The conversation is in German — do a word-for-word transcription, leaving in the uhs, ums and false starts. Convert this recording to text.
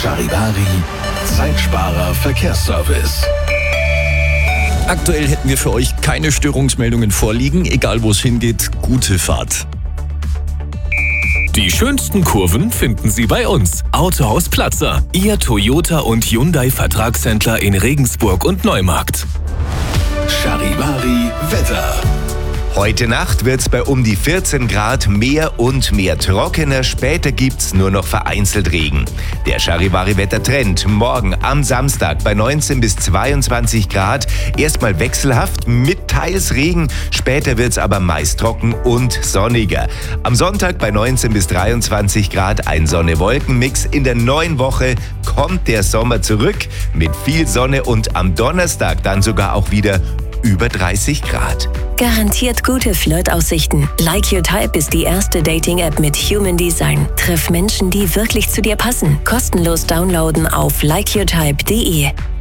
Charivari, Zeitsparer Verkehrsservice. Aktuell hätten wir für euch keine Störungsmeldungen vorliegen. Egal wo es hingeht, gute Fahrt. Die schönsten Kurven finden Sie bei uns. Autohaus Platzer, Ihr Toyota und Hyundai Vertragshändler in Regensburg und Neumarkt. Charivari Wetter. Heute Nacht wird's bei um die vierzehn Grad, mehr und mehr trockener. Später gibt's nur noch vereinzelt Regen. Der Charivari-Wettertrend morgen am Samstag bei neunzehn bis zweiundzwanzig Grad. Erstmal wechselhaft mit teils Regen. Später wird's aber meist trocken und sonniger. Am Sonntag bei neunzehn bis dreiundzwanzig Grad ein Sonne-Wolken-Mix. In der neuen Woche kommt der Sommer zurück mit viel Sonne und am Donnerstag dann sogar auch wieder über dreißig Grad. Garantiert gute Flirtaussichten. Like Your Type ist die erste Dating-App mit Human Design. Triff Menschen, die wirklich zu dir passen. Kostenlos downloaden auf like your type punkt de.